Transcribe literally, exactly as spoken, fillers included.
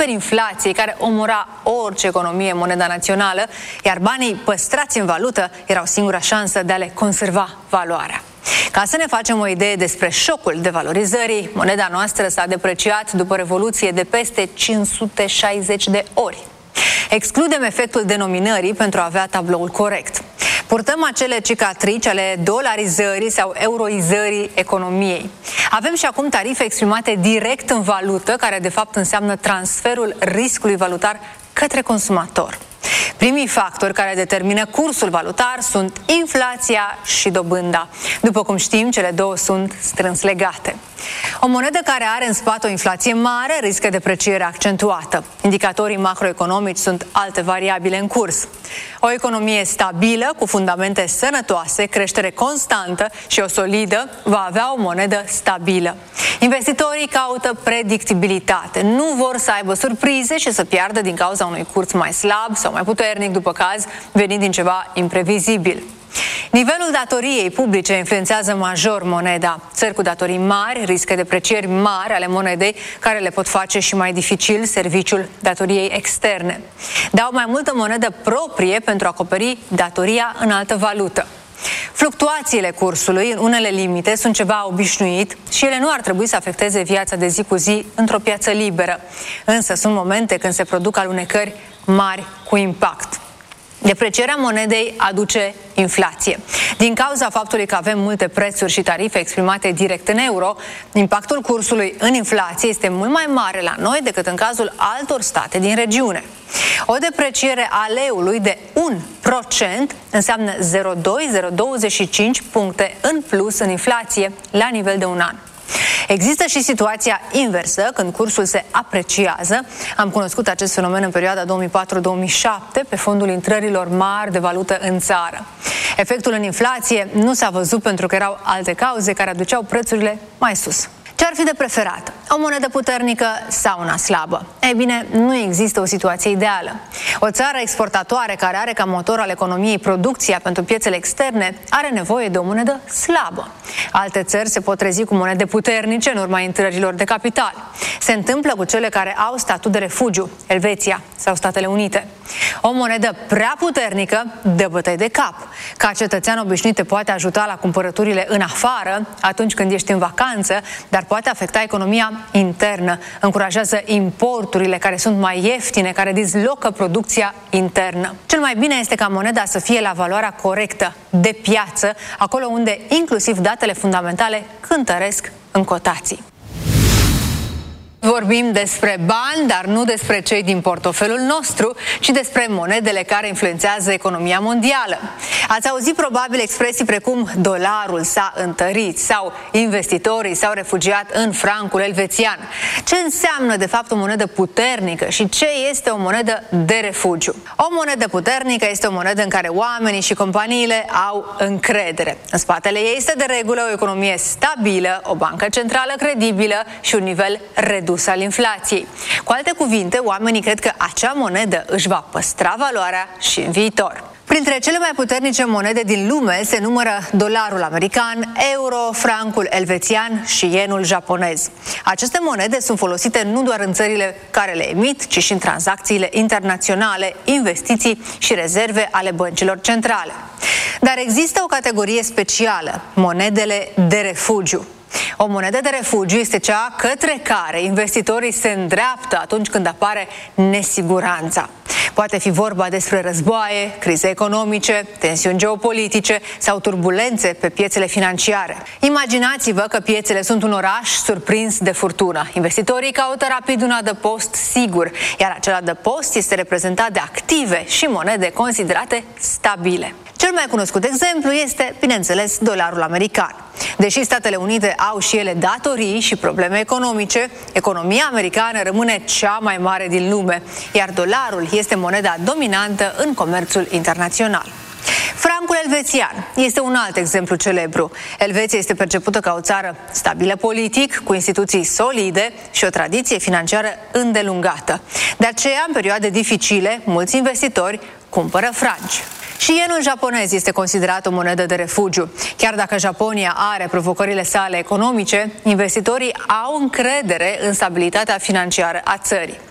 răsperi inflației care omora orice economie, moneda națională, iar banii păstrați în valută erau singura șansă de a le conserva valoarea. Ca să ne facem o idee despre șocul devalorizării, moneda noastră s-a depreciat după Revoluție de peste cinci sute șaizeci de ori. Excludem efectul denominării pentru a avea tabloul corect. Purtăm acele cicatrici ale dolarizării sau euroizării economiei. Avem și acum tarife exprimate direct în valută, care de fapt înseamnă transferul riscului valutar către consumator. Primii factori care determină cursul valutar sunt inflația și dobânda. După cum știm, cele două sunt strâns legate. O monedă care are în spate o inflație mare riscă depreciere accentuată. Indicatorii macroeconomici sunt alte variabile în curs. O economie stabilă, cu fundamente sănătoase, creștere constantă și o solidă, va avea o monedă stabilă. Investitorii caută predictibilitate. Nu vor să aibă surprize și să piardă din cauza unui curs mai slab sau mai puternic, după caz, venind din ceva imprevizibil. Nivelul datoriei publice influențează major moneda. Țări cu datorii mari riscă deprecieri mari ale monedei, care le pot face și mai dificil serviciul datoriei externe. Dau mai multă monedă proprie pentru a acoperi datoria în altă valută. Fluctuațiile cursului, în unele limite, sunt ceva obișnuit și ele nu ar trebui să afecteze viața de zi cu zi într-o piață liberă. Însă sunt momente când se produc alunecări mari cu impact. Deprecierea monedei aduce inflație. Din cauza faptului că avem multe prețuri și tarife exprimate direct în euro, impactul cursului în inflație este mult mai mare la noi decât în cazul altor state din regiune. O depreciere a leului de un procent înseamnă zero virgulă doi - zero virgulă douăzeci și cinci puncte în plus în inflație la nivel de un an. Există și situația inversă, când cursul se apreciază. Am cunoscut acest fenomen în perioada două mii patru - două mii șapte, pe fondul intrărilor mari de valută în țară. Efectul în inflație nu s-a văzut pentru că erau alte cauze care aduceau prețurile mai sus. Ce ar fi de preferat? O monedă puternică sau una slabă? Ei bine, nu există o situație ideală. O țară exportatoare care are ca motor al economiei producția pentru piețele externe are nevoie de o monedă slabă. Alte țări se pot trezi cu monede puternice în urma intrărilor de capital. Se întâmplă cu cele care au statut de refugiu, Elveția sau Statele Unite. O monedă prea puternică dă bătăi de cap. Ca cetățean obișnuit te poate ajuta la cumpărăturile în afară atunci când ești în vacanță, dar poate afecta economia internă. Încurajează importurile care sunt mai ieftine, care dislocă producția internă. Cel mai bine este ca moneda să fie la valoarea corectă de piață, acolo unde inclusiv datele fundamentale cântăresc în cotații. Vorbim despre bani, dar nu despre cei din portofelul nostru, ci despre monedele care influențează economia mondială. Ați auzit probabil expresii precum dolarul s-a întărit sau investitorii s-au refugiat în francul elvețian. Ce înseamnă de fapt o monedă puternică și ce este o monedă de refugiu? O monedă puternică este o monedă în care oamenii și companiile au încredere. În spatele ei este de regulă o economie stabilă, o bancă centrală credibilă și un nivel redus al inflației. Cu alte cuvinte, oamenii cred că acea monedă își va păstra valoarea și în viitor. Printre cele mai puternice monede din lume se numără dolarul american, euro, francul elvețian și yenul japonez. Aceste monede sunt folosite nu doar în țările care le emit, ci și în tranzacțiile internaționale, investiții și rezerve ale băncilor centrale. Dar există o categorie specială, monedele de refugiu. O monedă de refugiu este cea către care investitorii se îndreaptă atunci când apare nesiguranța. Poate fi vorba despre războaie, crize economice, tensiuni geopolitice sau turbulențe pe piețele financiare. Imaginați-vă că piețele sunt un oraș surprins de furtună. Investitorii caută rapid un adăpost sigur, iar acel adăpost este reprezentat de active și monede considerate stabile. Cel mai cunoscut exemplu este, bineînțeles, dolarul american. Deși Statele Unite au și ele datorii și probleme economice, economia americană rămâne cea mai mare din lume, iar dolarul este moneda dominantă în comerțul internațional. Francul elvețian este un alt exemplu celebru. Elveția este percepută ca o țară stabilă politic, cu instituții solide și o tradiție financiară îndelungată. De aceea, în perioade dificile, mulți investitori cumpără franci. Și yenul japonez este considerat o monedă de refugiu. Chiar dacă Japonia are provocările sale economice, investitorii au încredere în stabilitatea financiară a țării.